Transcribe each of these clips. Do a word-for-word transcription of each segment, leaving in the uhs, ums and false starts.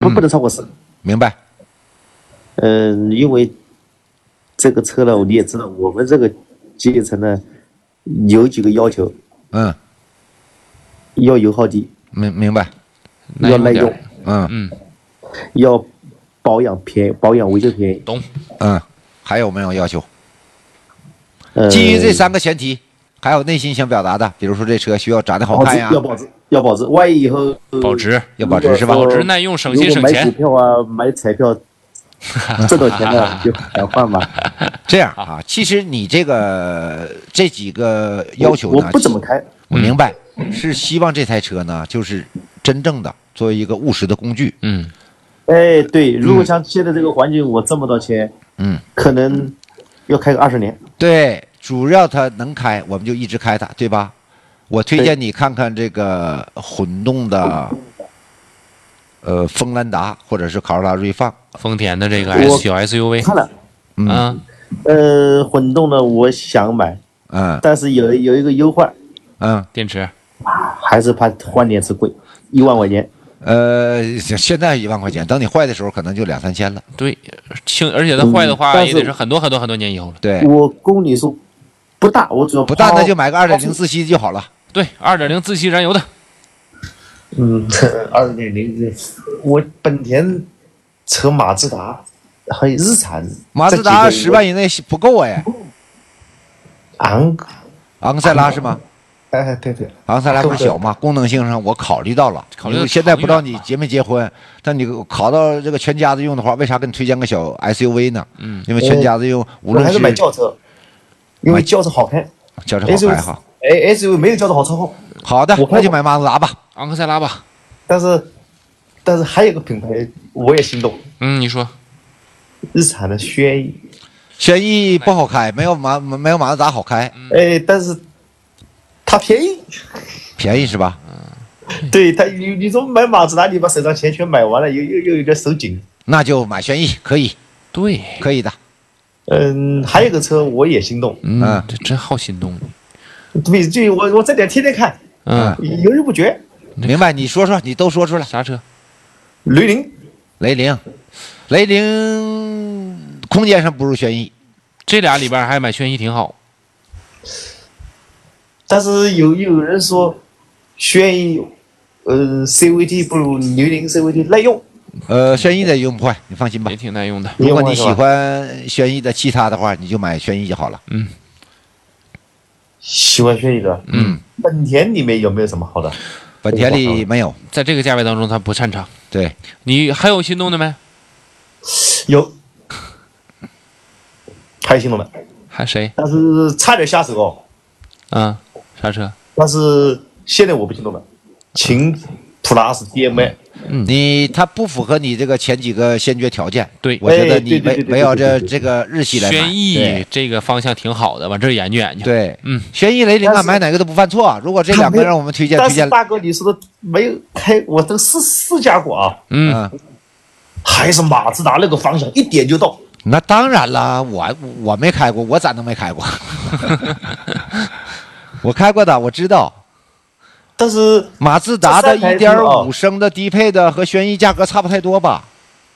不不能超过十。 明白。 嗯，因为这个车呢，你也知道，我们这个阶层呢有几个要求。 嗯， 要油耗低， 明明白。 要耐用， 嗯嗯， 要保养便宜，保养维修便宜。 懂。 嗯，还有没有要求？ 呃、 基于这三个前提，还有内心想表达的，比如说这车需要长得好看呀， 要保值，要保值，万一以后保值， 要保值是吧？ 保值耐用，省心省钱。 买股票啊，买彩票。挣到钱了就想换吧。 这样啊，其实你这个这几个要求呢， 我不怎么开。 我明白，是希望这台车呢，就是真正的作为一个务实的工具。 嗯， 哎，对，如果像现在这个环境，我挣不到钱， 嗯， 可能要开个二十年。 对，主要它能开，我们就一直开它，对吧？我推荐你看看这个混动的。呃，锋兰达或者是卡罗拉锐放， 丰田的这个 S 小 S U V 看了， 嗯， 呃，混动的我想买， 嗯， 但是有有一个忧患， 嗯， 电池， 还是怕换电池贵，一万块钱。 呃，现在一万块钱，等你坏的时候可能就两三千了。 对，轻，而且它坏的话也得是很多很多很多年以后了。 对， 我公里数不大，我主要不大，那就买个二点零自吸就好了。 对，二点零自吸燃油的。 嗯，二点零，我本田车马自达还有日产， 马自达十万以内不够哎。 昂昂塞拉是吗？ 哎，对对， 昂塞拉不是小吗？功能性上我考虑到了， 考虑现在不知道你结没结婚，但你考到这个全家子用的话，为啥给你推荐个小 S U V 呢？嗯，因为全家子用，无论是还是买轿车，因为轿车好看， 轿车好开哈。 哎 ，S U V 没有轿车好操控。 好的，那就买马自达吧， 昂克赛拉吧。 但是，但是还有个品牌我也心动。 嗯，你说， 日产的轩逸。 轩逸不好开，没有马没有马自达好开。 哎，但是它便宜， 便宜是吧？ 嗯，对它，你你说买马自达，你把手上钱全买完了，又又又有点手紧。 那就买轩逸，可以， 对， 可以的。 嗯，还有个车我也心动。 嗯，这真好心动。 对，就我我这点天天看， 嗯， 犹豫不决。 明白？你说说，你都说出来。 啥车？ 雷凌， 雷凌，雷凌空间上不如轩逸， 这俩里边还买轩逸挺好。 但是有有人说，轩逸，呃 ，C V T 不如雷凌 C V T 耐用。 呃，轩逸的用不坏，你放心吧。 也挺耐用的。 如果你喜欢轩逸的其他的话，你就买轩逸就好了。 嗯。 喜欢轩逸的， 嗯， 本田里面有没有什么好的？ 本田里没有， 在这个价位当中，他不擅长。 对， 你还有心动的没？ 有，还有心动的， 还谁？ 但是差点下手哦。 嗯，啥车？ 但是现在我不心动了，秦 Plus D M I。 嗯，你它不符合你这个前几个先决条件， 对， 我觉得你围围绕着这个日系来买。 轩逸这个方向挺好的，往这研究研究。 对， 嗯， 轩逸、雷凌啊，买哪个都不犯错。如果这两个让我们推荐，推荐。 大哥，你说的没有开，我都试试驾过啊。 嗯， 还是马自达那个方向一点就到。 那当然了，我我没开过，我咋能没开过？我开过的，我知道。 但是马自达的 一点五 升的低配的和轩逸价格差不太多吧？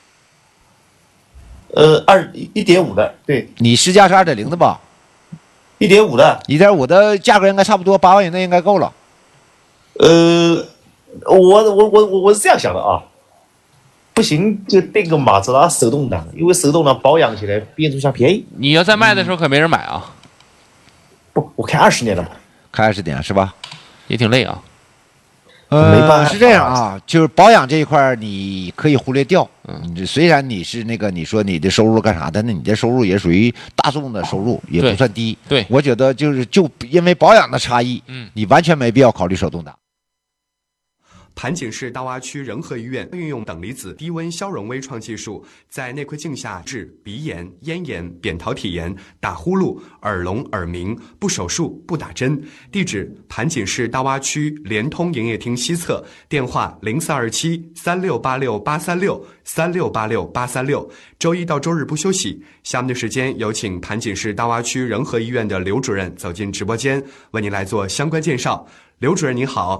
呃，二一点五的，对。 你试驾是二点零的吧？ 一点五的， 一点五的价格应该差不多，八万以内应该够了。 呃，我我我我我是这样想的啊，不行就订个马自达手动挡，因为手动挡保养起来变速箱便宜。 你要在卖的时候可没人买啊。 不，我开二十年了嘛， 开二十年是吧？ 也挺累啊。 呃， 没办法， 是这样啊，就是保养这一块你可以忽略掉。嗯，虽然你是那个你说你的收入干啥的，那你的收入也属于大众的收入，也不算低。 对， 我觉得就是就因为保养的差异， 嗯， 你完全没必要考虑手动挡。 盘锦市大洼区仁和医院运用等离子低温消融微创技术，在内窥镜下治鼻炎、咽炎、扁桃体炎、打呼噜、耳聋、耳鸣，不手术不打针。地址：盘锦市大洼区联通营业厅西侧，电话零四二七三六八六八三六三六八六八三六。周一到周日不休息。下面的时间有请盘锦市大洼区仁和医院的刘主任走进直播间，为您来做相关介绍。刘主任您好。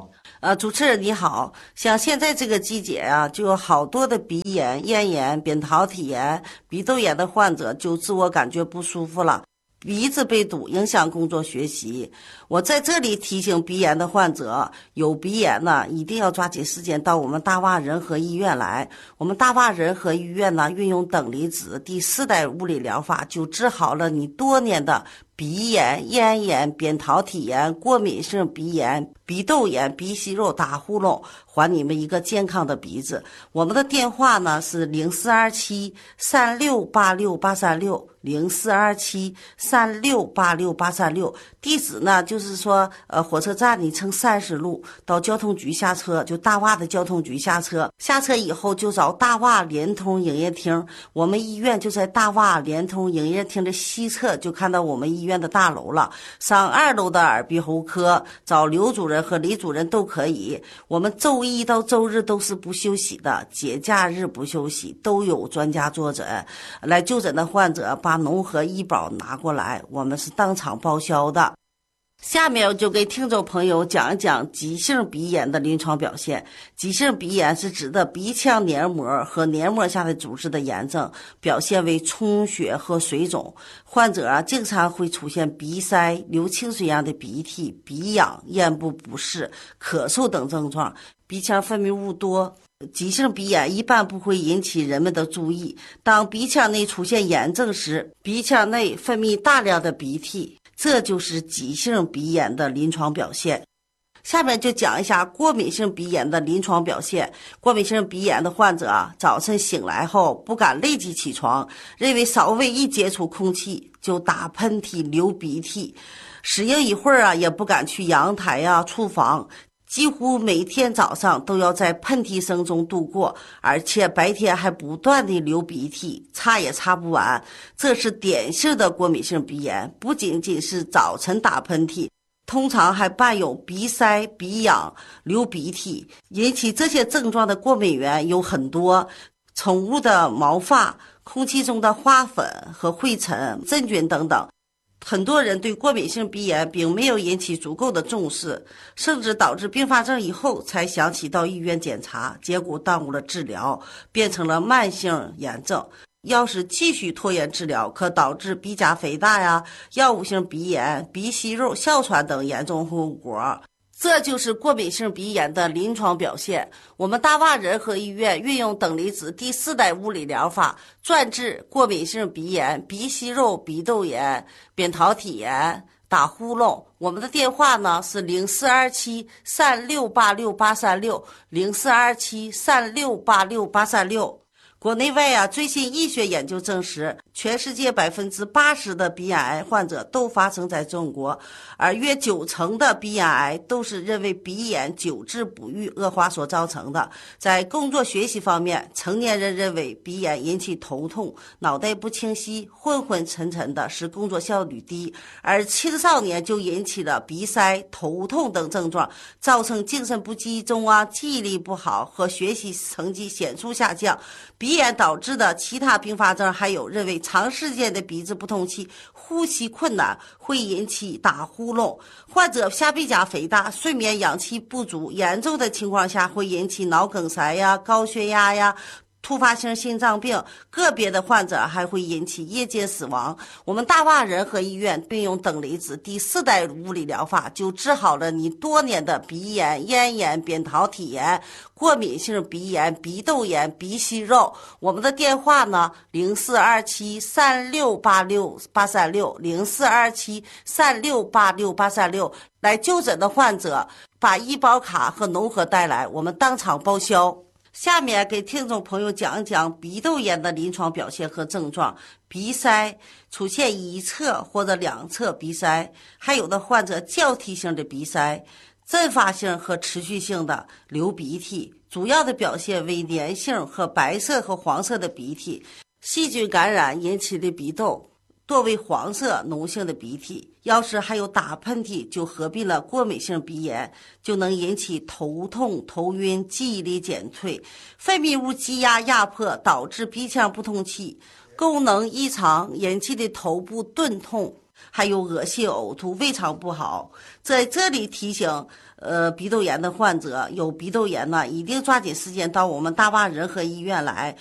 呃，主持人你好，像现在这个季节啊，就有好多的鼻炎、咽炎、扁桃体炎、鼻窦炎的患者就自我感觉不舒服了，鼻子被堵，影响工作学习。我在这里提醒鼻炎的患者，有鼻炎呢，一定要抓紧时间到我们大洼仁和医院来。我们大洼仁和医院呢，运用等离子第四代物理疗法，就治好了你多年的鼻炎、咽炎、扁桃体炎、过敏性鼻炎、鼻窦炎、鼻息肉、打呼噜，还你们一个健康的鼻子。我们的电话呢是零四二七三六八六八三六零四二七三六八六八三六，地址呢就是说，呃，火车站你乘三十路到交通局下车，就大洼的交通局下车，下车以后就找大洼联通营业厅，我们医院就在大洼联通营业厅的西侧，就看到我们医院的大楼了。上二楼的耳鼻喉科找刘主任和李主任都可以。我们周一到周日都是不休息的，节假日不休息，都有专家坐诊。来就诊的患者把农合医保拿过来，我们是当场报销的。下面我就给听众朋友讲一讲急性鼻炎的临床表现。急性鼻炎是指的鼻腔黏膜和黏膜下的组织的炎症，表现为充血和水肿。患者啊，经常会出现鼻塞、流清水样的鼻涕、鼻痒、咽部不适、咳嗽等症状，鼻腔分泌物多。急性鼻炎一般不会引起人们的注意，当鼻腔内出现炎症时，鼻腔内分泌大量的鼻涕，这就是急性鼻炎的临床表现。下面就讲一下过敏性鼻炎的临床表现。过敏性鼻炎的患者啊，早晨醒来后不敢立即起床，认为稍微一接触空气就打喷嚏、流鼻涕，适应一会儿啊，也不敢去阳台啊、厨房。几乎每天早上都要在喷嚏声中度过，而且白天还不断地流鼻涕，擦也擦不完。这是典型的过敏性鼻炎，不仅仅是早晨打喷嚏，通常还伴有鼻塞、鼻痒、流鼻涕。引起这些症状的过敏源有很多，宠物的毛发、空气中的花粉和灰尘、真菌等等。很多人对过敏性鼻炎并没有引起足够的重视，甚至导致并发症以后才想起到医院检查，结果耽误了治疗，变成了慢性炎症。要是继续拖延治疗，可导致鼻甲肥大呀、药物性鼻炎、鼻息肉、哮喘等严重后果。这就是过敏性鼻炎的临床表现。我们大洼仁和医院运用等离子第四代物理疗法，专治过敏性鼻炎、鼻息肉、鼻窦炎、扁桃体炎、打呼噜。我们的电话呢是零四二七三六八六八三六零四二七三六八六八三六。国内外啊，最新医学研究证实，全世界百分之八十的鼻咽癌患者都发生在中国，而约九成的鼻咽癌都是认为鼻炎久治不愈恶化所造成的。在工作学习方面，成年人认为鼻炎引起头痛、脑袋不清晰、昏昏沉沉的，使工作效率低，而青少年就引起了鼻塞、头痛等症状，造成精神不集中啊、记忆力不好和学习成绩显著下降。鼻炎导致的其他并发症还有认为长时间的鼻子不通气、呼吸困难会引起打呼噜，患者下鼻甲肥大、睡眠氧气不足，严重的情况下会引起脑梗塞呀、高血压呀、突发性心脏病，个别的患者还会引起夜间死亡。我们大洼仁和医院并用等离子第四代物理疗法，就治好了你多年的鼻炎、咽炎、扁桃体炎、过敏性鼻炎、鼻窦炎、鼻息肉。我们的电话呢，零四二七三六八六八三六零四二七三六八六八三六。来就诊的患者把医保卡和农合带来，我们当场报销。下面给听众朋友讲一讲鼻窦炎的临床表现和症状。鼻塞出现一侧或者两侧鼻塞，还有的患者交替性的鼻塞，阵发性和持续性的流鼻涕，主要的表现为粘性和白色和黄色的鼻涕，细菌感染引起的鼻窦多为黄色脓性的鼻涕。要是还有打喷嚏，就合并了过敏性鼻炎，就能引起头痛、头晕、记忆力减退，分泌物积压压迫，导致鼻腔不通气，功能异常引起的头部钝痛、 还有恶心、呕吐，胃肠不好。在这里提醒，呃，鼻窦炎的患者有鼻窦炎呢，一定抓紧时间到我们大洼仁和医院来。